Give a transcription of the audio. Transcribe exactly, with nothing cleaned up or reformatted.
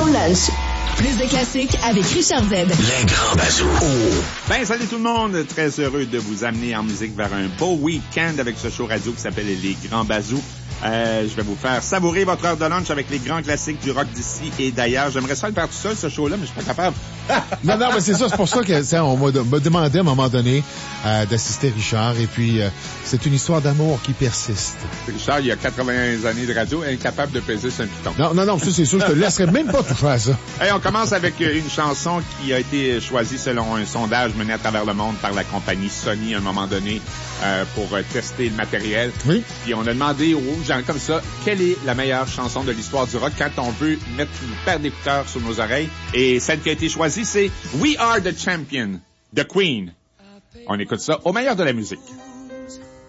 Mon lunch. Plus de classiques avec Richard Z. Les grands bazous. Oh. Ben, salut tout le monde. Très heureux de vous amener en musique vers un beau week-end avec ce show radio qui s'appelle Les Grands Bazous. Euh, je vais vous faire savourer votre heure de lunch avec les grands classiques du rock d'ici et d'ailleurs. J'aimerais ça le faire tout seul, ce show-là, mais je suis pas capable. non, non, mais c'est ça. C'est pour ça que ça, on m'a, m'a demandé à un moment donné euh, d'assister Richard. Et puis, euh, c'est une histoire d'amour qui persiste. Richard, il y a quatre-vingts années de radio, incapable de peser sur un piton. Non, non, non, ça, c'est sûr. Je te laisserai même pas toucher à ça. Hey, on commence avec une chanson qui a été choisie selon un sondage mené à travers le monde par la compagnie Sony à un moment donné euh, pour tester le matériel. Oui. Puis on a demandé aux gens comme ça, quelle est la meilleure chanson de l'histoire du rock quand on veut mettre une paire d'écouteurs sur nos oreilles. Et celle qui a été choisie, c'est We Are the Champion, de Queen. On écoute ça au meilleur de la musique.